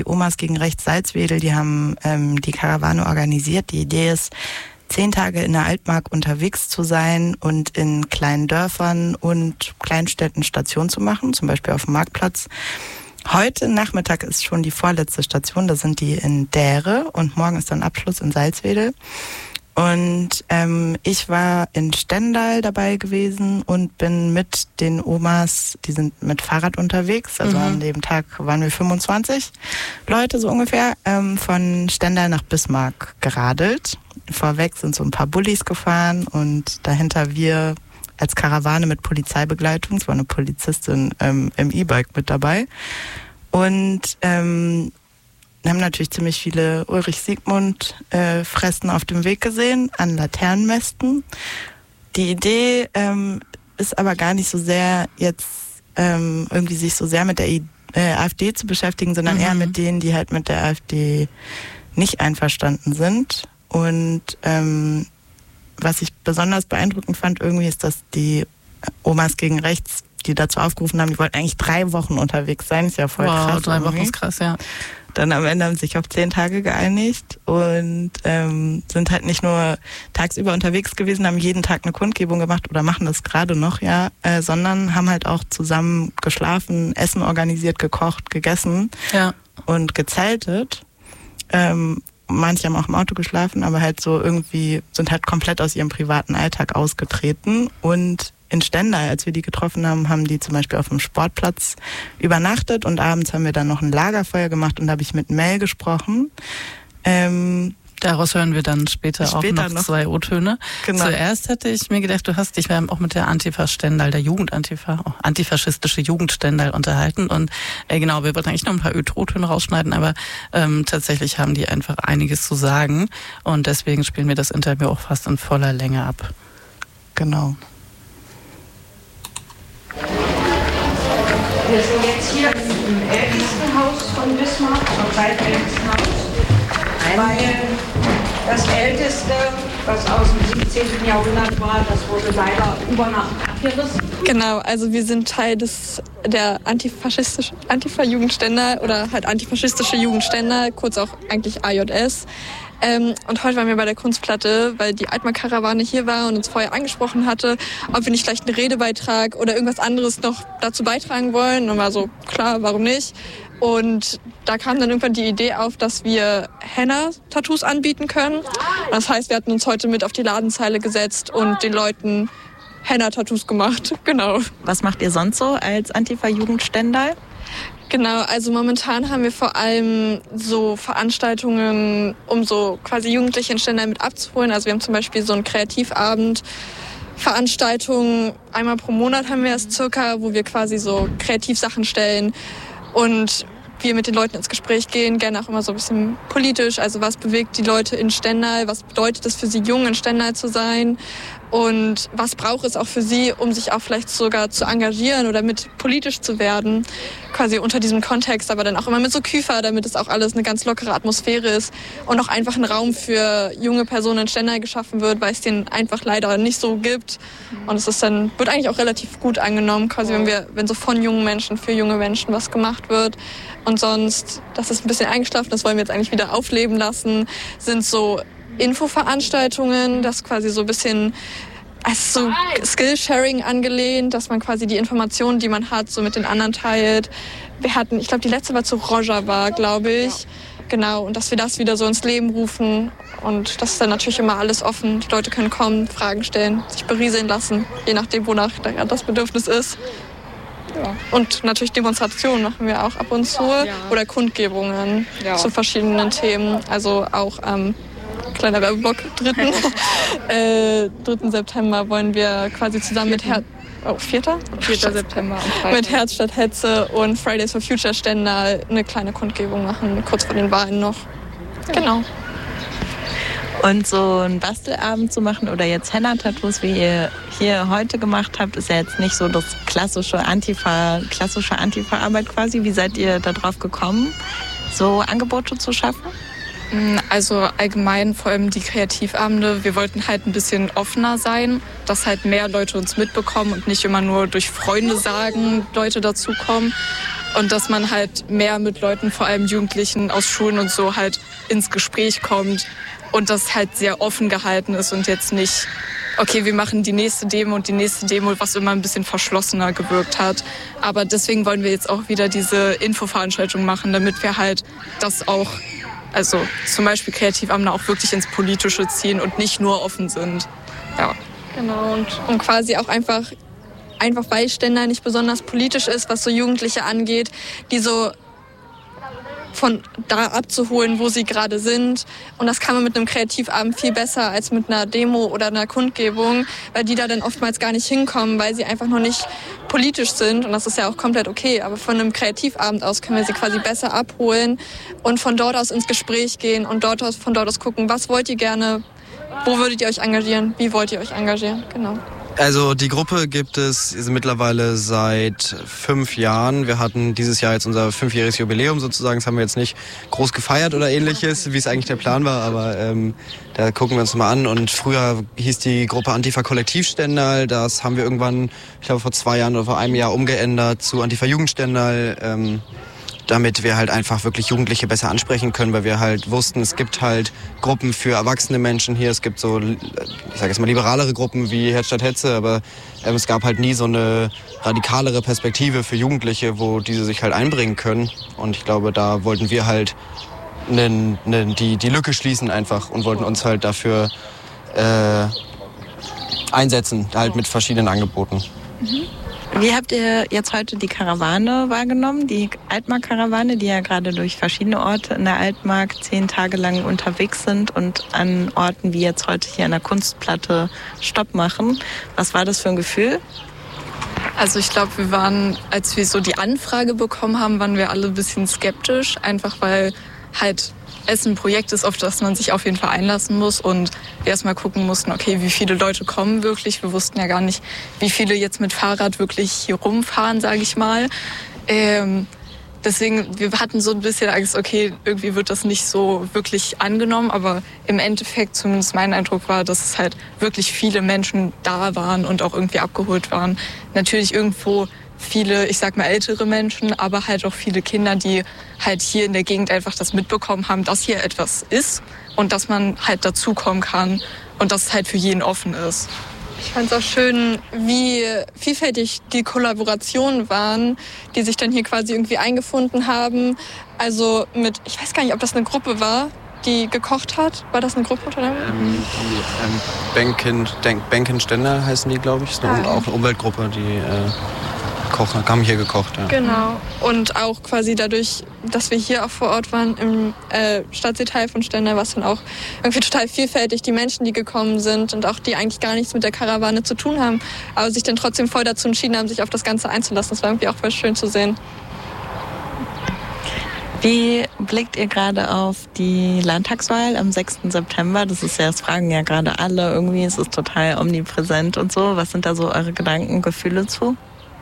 Die Omas gegen Rechts Salzwedel, die haben die Karawane organisiert. Die Idee ist, 10 Tage in der Altmark unterwegs zu sein und in kleinen Dörfern und Kleinstädten Station zu machen, zum Beispiel auf dem Marktplatz. Heute Nachmittag ist schon die vorletzte Station, da sind die in Dähre und morgen ist dann Abschluss in Salzwedel. Und ich war in Stendal dabei gewesen und bin mit den Omas, die sind mit Fahrrad unterwegs, also an dem Tag waren wir 25 Leute so ungefähr, von Stendal nach Bismarck geradelt. Vorweg sind so ein paar Bullis gefahren und dahinter wir als Karawane mit Polizeibegleitung, es war eine Polizistin im E-Bike mit dabei und haben natürlich ziemlich viele Ulrich-Siegmund-Fressen auf dem Weg gesehen, an Laternenmästen. Die Idee ist aber gar nicht so sehr jetzt irgendwie sich so sehr mit der AfD zu beschäftigen, sondern eher mit denen, die halt mit der AfD nicht einverstanden sind. Und was ich besonders beeindruckend fand irgendwie ist, dass die Omas gegen Rechts, die dazu aufgerufen haben, die wollten eigentlich 3 Wochen unterwegs sein, ist ja voll krass. Wow, 3 Wochen ist krass, ja. Dann am Ende haben sie sich auf 10 Tage geeinigt und sind halt nicht nur tagsüber unterwegs gewesen, haben jeden Tag eine Kundgebung gemacht oder machen das gerade noch, ja, sondern haben halt auch zusammen geschlafen, Essen organisiert, gekocht, gegessen und gezeltet. Manche haben auch im Auto geschlafen, aber halt so irgendwie sind halt komplett aus ihrem privaten Alltag ausgetreten. Und in Stendal, als wir die getroffen haben, haben die zum Beispiel auf dem Sportplatz übernachtet und abends haben wir dann noch ein Lagerfeuer gemacht und da habe ich mit Mel gesprochen. Daraus hören wir dann später auch noch 2 O-Töne. Genau. Zuerst hatte ich mir gedacht, du hast dich auch mit der Antifa Stendal, der Jugendantifa, antifaschistische Jugend Stendal unterhalten. Und genau, wir wollten eigentlich noch ein paar O-Töne rausschneiden, aber tatsächlich haben die einfach einiges zu sagen. Und deswegen spielen wir das Interview auch fast in voller Länge ab. Genau. Wir sind jetzt hier im ältesten Haus von Bismarck, vom zweitältesten Haus. Weil das älteste, was aus dem 17. Jahrhundert war, das wurde leider über Nacht abgerissen. Genau, also wir sind Teil der Antifa-Jugend Stendal oder halt antifaschistische Jugend Stendal, kurz auch eigentlich AJS. Und heute waren wir bei der Kunstplatte, weil die Altmark-Karawane hier war und uns vorher angesprochen hatte, ob wir nicht vielleicht einen Redebeitrag oder irgendwas anderes noch dazu beitragen wollen. Und war so, klar, warum nicht? Und da kam dann irgendwann die Idee auf, dass wir Henna-Tattoos anbieten können. Das heißt, wir hatten uns heute mit auf die Ladenzeile gesetzt und den Leuten Henna-Tattoos gemacht. Genau. Was macht ihr sonst so als Antifa-Jugend Stendal? Genau, also momentan haben wir vor allem so Veranstaltungen, um so quasi Jugendliche in Stendal mit abzuholen. Also wir haben zum Beispiel so einen Kreativabend, Veranstaltungen, einmal pro Monat haben wir es circa, wo wir quasi so Kreativsachen stellen und wir mit den Leuten ins Gespräch gehen, gerne auch immer so ein bisschen politisch. Also was bewegt die Leute in Stendal, was bedeutet es für sie, jung in Stendal zu sein und was braucht es auch für sie, um sich auch vielleicht sogar zu engagieren oder mit politisch zu werden, quasi unter diesem Kontext, aber dann auch immer mit so Küfer, damit es auch alles eine ganz lockere Atmosphäre ist und auch einfach ein Raum für junge Personen in Stendal geschaffen wird, weil es den einfach leider nicht so gibt und es ist dann, wird eigentlich auch relativ gut angenommen, quasi wenn so von jungen Menschen für junge Menschen was gemacht wird. Und sonst, das ist ein bisschen eingeschlafen, das wollen wir jetzt eigentlich wieder aufleben lassen, sind so Infoveranstaltungen, das quasi so ein bisschen als so Skillsharing angelehnt, dass man quasi die Informationen, die man hat, so mit den anderen teilt. Wir hatten, ich glaube, die letzte war zu Rojava, glaube ich. Genau, und dass wir das wieder so ins Leben rufen. Und das ist dann natürlich immer alles offen. Die Leute können kommen, Fragen stellen, sich berieseln lassen, je nachdem, wonach das Bedürfnis ist. Ja. Und natürlich Demonstrationen machen wir auch ab und zu oder Kundgebungen zu verschiedenen Themen. Also auch am kleiner Werbeblock, 3. September wollen wir quasi zusammen mit 4. September mit Herz statt Hetze und Fridays for Future Stendal eine kleine Kundgebung machen, kurz vor den Wahlen noch. Genau. Und so einen Bastelabend zu machen oder jetzt Henna-Tattoos, wie ihr hier heute gemacht habt, ist ja jetzt nicht so das klassische Antifa-Arbeit quasi. Wie seid ihr da drauf gekommen, so Angebote zu schaffen? Also allgemein, vor allem die Kreativabende, wir wollten halt ein bisschen offener sein, dass halt mehr Leute uns mitbekommen und nicht immer nur durch Freunde sagen, Leute dazukommen. Und dass man halt mehr mit Leuten, vor allem Jugendlichen aus Schulen und so, halt ins Gespräch kommt und das halt sehr offen gehalten ist und jetzt nicht, okay, wir machen die nächste Demo und die nächste Demo, was immer ein bisschen verschlossener gewirkt hat. Aber deswegen wollen wir jetzt auch wieder diese Infoveranstaltung machen, damit wir halt das auch, also zum Beispiel Kreativamt auch wirklich ins Politische ziehen und nicht nur offen sind. Ja. Genau, und quasi auch einfach weil Stendal nicht besonders politisch ist, was so Jugendliche angeht, die so von da abzuholen, wo sie gerade sind. Und das kann man mit einem Kreativabend viel besser als mit einer Demo oder einer Kundgebung, weil die da dann oftmals gar nicht hinkommen, weil sie einfach noch nicht politisch sind. Und das ist ja auch komplett okay. Aber von einem Kreativabend aus können wir sie quasi besser abholen und von dort aus ins Gespräch gehen und von dort aus gucken, was wollt ihr gerne, wo würdet ihr euch engagieren, wie wollt ihr euch engagieren, genau. Also die Gruppe gibt es mittlerweile seit 5 Jahren. Wir hatten dieses Jahr jetzt unser 5-jähriges Jubiläum sozusagen. Das haben wir jetzt nicht groß gefeiert oder ähnliches, wie es eigentlich der Plan war. Aber da gucken wir uns mal an. Und früher hieß die Gruppe Antifa Kollektiv Stendal. Das haben wir irgendwann, ich glaube vor 2 Jahren oder vor einem Jahr umgeändert zu Antifa Jugend Stendal. Damit wir halt einfach wirklich Jugendliche besser ansprechen können, weil wir halt wussten, es gibt halt Gruppen für erwachsene Menschen hier. Es gibt so, ich sage jetzt mal, liberalere Gruppen wie Herz statt Hetze, aber es gab halt nie so eine radikalere Perspektive für Jugendliche, wo diese sich halt einbringen können. Und ich glaube, da wollten wir halt die Lücke schließen einfach und wollten uns halt dafür einsetzen, halt mit verschiedenen Angeboten. Mhm. Wie habt ihr jetzt heute die Karawane wahrgenommen, die Altmark-Karawane, die ja gerade durch verschiedene Orte in der Altmark 10 Tage lang unterwegs sind und an Orten wie jetzt heute hier an der Kunstplatte Stopp machen? Was war das für ein Gefühl? Also ich glaube, wir waren, als wir so die Anfrage bekommen haben, waren wir alle ein bisschen skeptisch, einfach weil halt es ein Projekt ist, auf das man sich auf jeden Fall einlassen muss und wir erstmal gucken mussten, okay, wie viele Leute kommen wirklich. Wir wussten ja gar nicht, wie viele jetzt mit Fahrrad wirklich hier rumfahren, sage ich mal. Deswegen, wir hatten so ein bisschen Angst, okay, irgendwie wird das nicht so wirklich angenommen, aber im Endeffekt, zumindest mein Eindruck war, dass es halt wirklich viele Menschen da waren und auch irgendwie abgeholt waren. Natürlich irgendwo viele, ich sag mal, ältere Menschen, aber halt auch viele Kinder, die halt hier in der Gegend einfach das mitbekommen haben, dass hier etwas ist und dass man halt dazukommen kann und dass es halt für jeden offen ist. Ich fand es auch schön, wie vielfältig die Kollaborationen waren, die sich dann hier quasi irgendwie eingefunden haben. Also ich weiß gar nicht, ob das eine Gruppe war, die gekocht hat. War das eine Gruppe oder? Benken Stendal heißen die, glaube ich. Ist auch eine Umweltgruppe, die haben hier gekocht. Ja. Genau. Und auch quasi dadurch, dass wir hier auch vor Ort waren im Stadtteil von Stendal, war es dann auch irgendwie total vielfältig. Die Menschen, die gekommen sind und auch die eigentlich gar nichts mit der Karawane zu tun haben, aber sich dann trotzdem voll dazu entschieden haben, sich auf das Ganze einzulassen. Das war irgendwie auch voll schön zu sehen. Wie blickt ihr gerade auf die Landtagswahl am 6. September? Das fragen ja gerade alle irgendwie. Es ist total omnipräsent und so. Was sind da so eure Gedanken, Gefühle zu?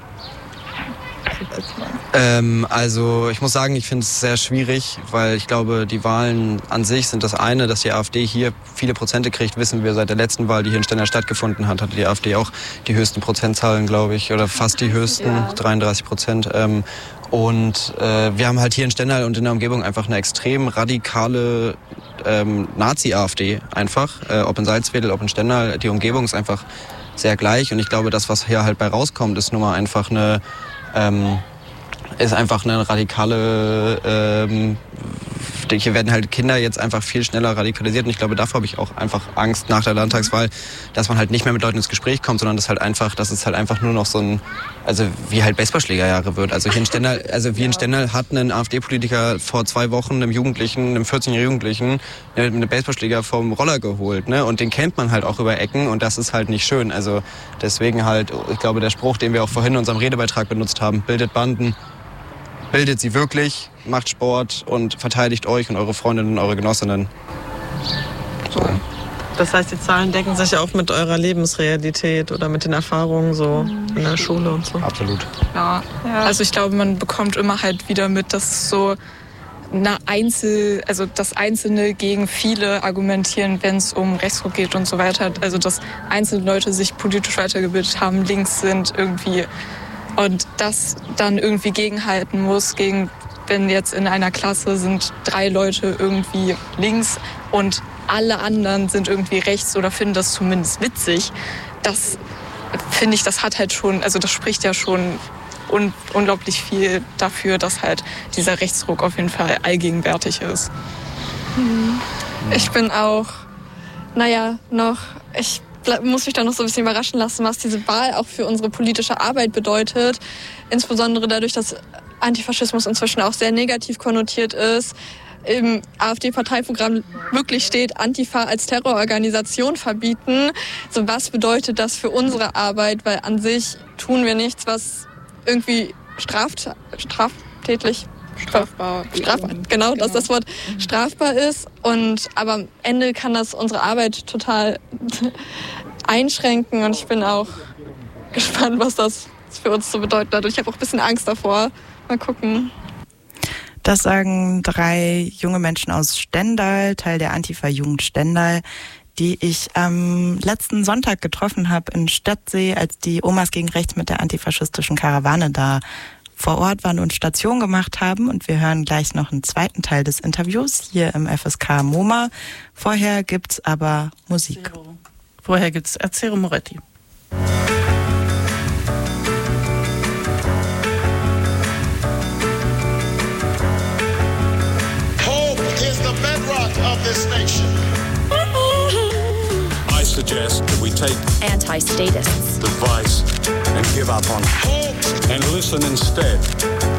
Also ich muss sagen, ich finde es sehr schwierig, weil ich glaube, die Wahlen an sich sind das eine, dass die AfD hier viele Prozente kriegt, wissen wir seit der letzten Wahl, die hier in Stendal stattgefunden hat, hatte die AfD auch die höchsten Prozentzahlen, glaube ich, oder fast die höchsten, 33%. Und wir haben halt hier in Stendal und in der Umgebung einfach eine extrem radikale Nazi-AfD einfach, ob in Salzwedel, ob in Stendal, die Umgebung ist einfach sehr gleich und ich glaube, das, was hier halt bei rauskommt, ist nun mal einfach eine radikale, hier werden halt Kinder jetzt einfach viel schneller radikalisiert und ich glaube, davor habe ich auch einfach Angst nach der Landtagswahl, dass man halt nicht mehr mit Leuten ins Gespräch kommt, sondern dass es halt einfach nur noch so ein, also wie halt Baseballschlägerjahre wird. Also hier in Stendal, hat ein AfD-Politiker vor 2 Wochen einem 14-jährigen Jugendlichen, eine Baseballschläger vom Roller geholt, ne? Und den kennt man halt auch über Ecken und das ist halt nicht schön. Also deswegen halt, ich glaube, der Spruch, den wir auch vorhin in unserem Redebeitrag benutzt haben, bildet Banden, bildet sie wirklich, macht Sport und verteidigt euch und eure Freundinnen und eure Genossinnen. So. Das heißt, die Zahlen decken sich auch mit eurer Lebensrealität oder mit den Erfahrungen so in der Schule und so. Absolut. Ja. Also ich glaube, man bekommt immer halt wieder mit, dass so das Einzelne gegen viele argumentieren, wenn es um Rechtsruck geht und so weiter. Also dass einzelne Leute sich politisch weitergebildet haben, links sind, irgendwie und das dann irgendwie gegenhalten muss, wenn jetzt in einer Klasse sind 3 Leute irgendwie links und alle anderen sind irgendwie rechts oder finden das zumindest witzig. Das finde ich, das hat halt schon, also das spricht ja schon unglaublich viel dafür, dass halt dieser Rechtsruck auf jeden Fall allgegenwärtig ist. Ich bin auch, ich muss mich da noch so ein bisschen überraschen lassen, was diese Wahl auch für unsere politische Arbeit bedeutet. Insbesondere dadurch, dass Antifaschismus inzwischen auch sehr negativ konnotiert ist. Im AfD-Parteiprogramm wirklich steht, Antifa als Terrororganisation verbieten. So, was bedeutet das für unsere Arbeit? Weil an sich tun wir nichts, was irgendwie strafbar, genau, dass das Wort strafbar ist. Aber am Ende kann das unsere Arbeit total einschränken. Und ich bin auch gespannt, was das für uns so bedeutet hat. Und ich habe auch ein bisschen Angst davor. Mal gucken. Das sagen 3 junge Menschen aus Stendal, Teil der Antifa-Jugend Stendal, die ich am letzten Sonntag getroffen habe in Stadtsee, als die Omas gegen Rechts mit der antifaschistischen Karawane da vor Ort waren und Station gemacht haben. Und wir hören gleich noch einen zweiten Teil des Interviews hier im FSK MoMA. Vorher gibt's aber Musik. Vorher gibt's Erzero Moretti. Of this nation. I suggest that we take anti-statists' advice and give up on hope and listen instead